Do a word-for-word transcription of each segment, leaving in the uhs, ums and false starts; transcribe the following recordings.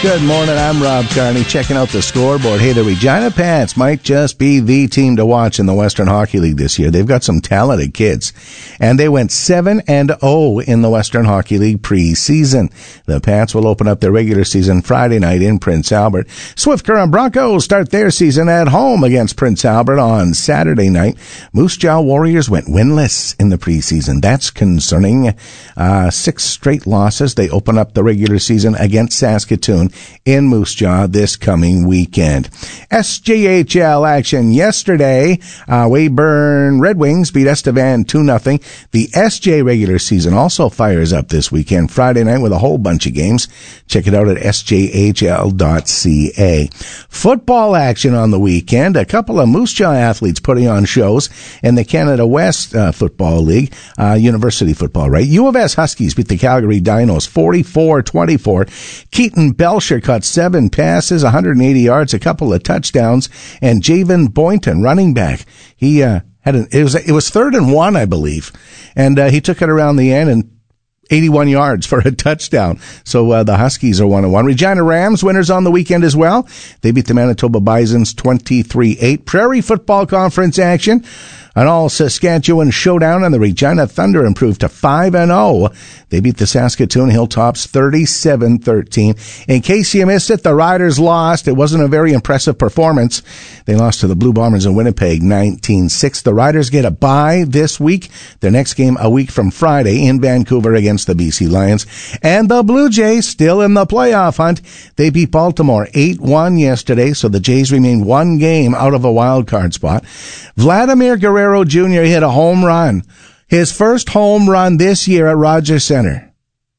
Good morning, I'm Rob Carney, checking out the scoreboard. Hey, the Regina Pats might just be the team to watch in the Western Hockey League this year. They've got some talented kids, and they went seven and oh in the Western Hockey League preseason. The Pats will open up their regular season Friday night in Prince Albert. Swift Current Broncos start their season at home against Prince Albert on Saturday night. Moose Jaw Warriors went winless in the preseason. That's concerning. Uh, six straight losses. They open up the regular season against Saskatoon in Moose Jaw this coming weekend. S J H L action yesterday. Uh, Weyburn Red Wings beat Estevan two nothing. The S J regular season also fires up this weekend, Friday night, with a whole bunch of games. Check it out at S J H L dot C A. Football action on the weekend. A couple of Moose Jaw athletes putting on shows in the Canada West uh, Football League. Uh, university football, right? U of S Huskies beat the Calgary Dinos forty-four twenty-four. Keaton Belcher caught seven passes, one hundred eighty yards, a couple of touchdowns, and Javen Boynton, running back, he uh, had an, it was it was third and one, I believe, and uh, he took it around the end and eighty-one yards for a touchdown. So uh, the Huskies are one and one. Regina Rams winners on the weekend as well. They beat the Manitoba Bisons twenty-three eight. Prairie Football Conference action. An all-Saskatchewan showdown, and the Regina Thunder improved to five and oh. They beat the Saskatoon Hilltops thirty-seven thirteen. In case you missed it, the Riders lost. It wasn't a very impressive performance. They lost to the Blue Bombers in Winnipeg nineteen six. The Riders get a bye this week. Their next game a week from Friday in Vancouver against the B C Lions. And the Blue Jays still in the playoff hunt. They beat Baltimore eight one yesterday, so the Jays remain one game out of a wild card spot. Vladimir Guerrero Junior hit a home run. His first home run this year at Rogers Center.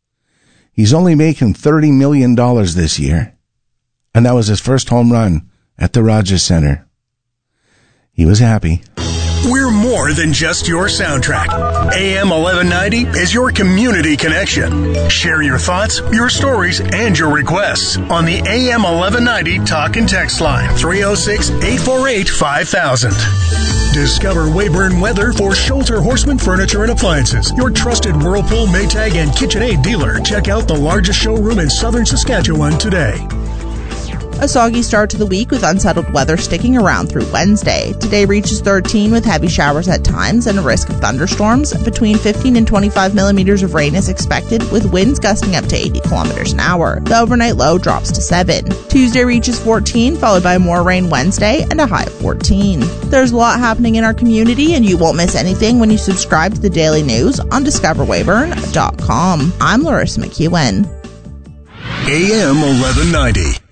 He's only making thirty million dollars this year. And that was his first home run at the Rogers Center. He was happy. We're more than just your soundtrack. A M eleven ninety is your community connection. Share your thoughts, your stories, and your requests on the A M eleven ninety Talk and Text line, three oh six, eight four eight, five thousand. Discover Weyburn Weather for Schulter Horseman Furniture and Appliances, your trusted Whirlpool, Maytag, and KitchenAid dealer. Check out the largest showroom in southern Saskatchewan today. A soggy start to the week with unsettled weather sticking around through Wednesday. Today reaches thirteen with heavy showers at times and a risk of thunderstorms. Between fifteen and twenty-five millimeters of rain is expected, with winds gusting up to eighty kilometers an hour. The overnight low drops to seven. Tuesday reaches fourteen, followed by more rain Wednesday and a high of fourteen. There's a lot happening in our community, and you won't miss anything when you subscribe to the daily news on discover weyburn dot com. I'm Larissa McEwen. A M eleven ninety.